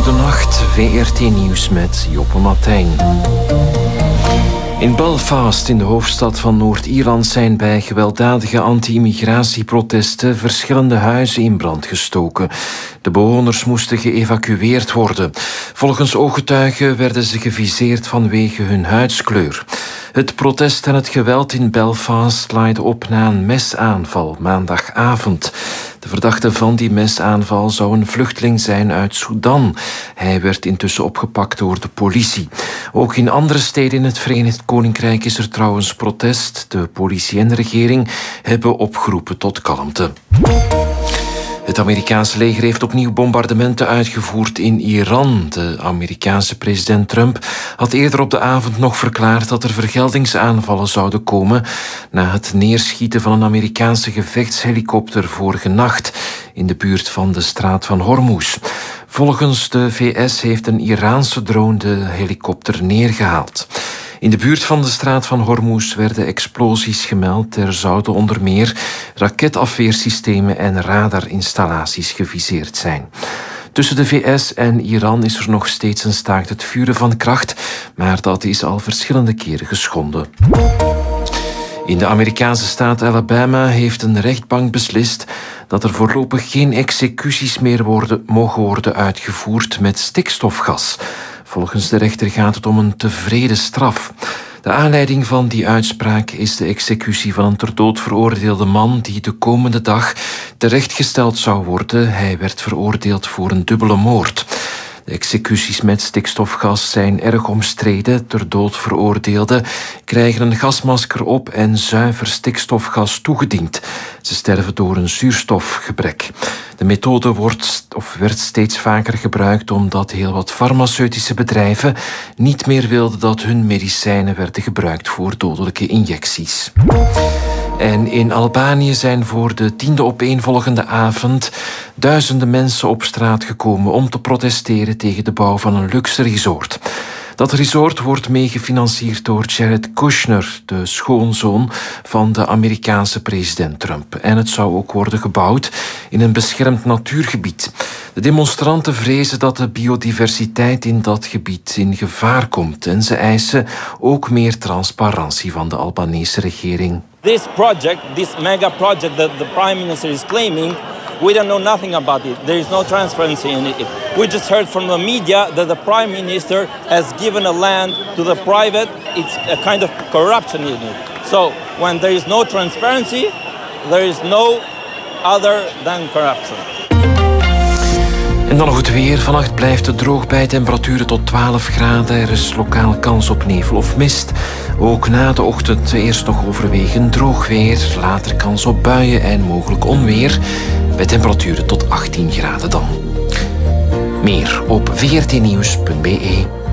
Goedenacht, VRT Nieuws met Joppe Martijn. In Belfast, in de hoofdstad van Noord-Ierland, zijn bij gewelddadige anti-immigratieprotesten verschillende huizen in brand gestoken. De bewoners moesten geëvacueerd worden. Volgens ooggetuigen werden ze geviseerd vanwege hun huidskleur. Het protest en het geweld in Belfast laaide op na een mesaanval maandagavond. De verdachte van die mesaanval zou een vluchteling zijn uit Sudan. Hij werd intussen opgepakt door de politie. Ook in andere steden in het Verenigd Koninkrijk is er trouwens protest. De politie en de regering hebben opgeroepen tot kalmte. Het Amerikaanse leger heeft opnieuw bombardementen uitgevoerd in Iran. De Amerikaanse president Trump had eerder op de avond nog verklaard dat er vergeldingsaanvallen zouden komen na het neerschieten van een Amerikaanse gevechtshelikopter vorige nacht in de buurt van de straat van Hormuz. Volgens de VS heeft een Iraanse drone de helikopter neergehaald. In de buurt van de straat van Hormuz werden explosies gemeld. Er zouden onder meer raketafweersystemen en radarinstallaties geviseerd zijn. Tussen de VS en Iran is er nog steeds een staakt het vuren van kracht, maar dat is al verschillende keren geschonden. In de Amerikaanse staat Alabama heeft een rechtbank beslist dat er voorlopig geen executies meer mogen worden uitgevoerd met stikstofgas. Volgens de rechter gaat het om een tevreden straf. De aanleiding van die uitspraak is de executie van een ter dood veroordeelde man die de komende dag terechtgesteld zou worden. Hij werd veroordeeld voor een dubbele moord. De executies met stikstofgas zijn erg omstreden. Ter dood veroordeelden krijgen een gasmasker op en zuiver stikstofgas toegediend. Ze sterven door een zuurstofgebrek. De methode werd steeds vaker gebruikt omdat heel wat farmaceutische bedrijven niet meer wilden dat hun medicijnen werden gebruikt voor dodelijke injecties. En in Albanië zijn voor de 10e opeenvolgende avond duizenden mensen op straat gekomen om te protesteren tegen de bouw van een luxe resort. Dat resort wordt meegefinancierd door Jared Kushner, de schoonzoon van de Amerikaanse president Trump. En het zou ook worden gebouwd in een beschermd natuurgebied. De demonstranten vrezen dat de biodiversiteit in dat gebied in gevaar komt. En ze eisen ook meer transparantie van de Albanese regering. This project, this mega project that the Prime Minister is claiming, we don't know nothing about it. There is no transparency in it. We just heard from the media that the Prime Minister has given a land to the private. It's a kind of corruption in it. So when there is no transparency, there is no other than corruption. En dan nog het weer. Vannacht blijft het droog bij temperaturen tot 12 graden. Er is lokaal kans op nevel of mist. Ook na de ochtend eerst nog overwegend droog weer. Later kans op buien en mogelijk onweer. Bij temperaturen tot 18 graden dan. Meer op vrtnieuws.be.